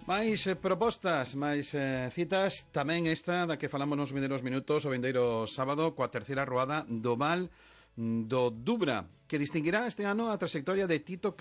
Máis propostas, máis citas. Tamén esta da que falamos nos vindeiros minutos, o vindeiro sábado, coa terceira roada do Val do Dubra, que distinguirá este ano a trayectoria de Tito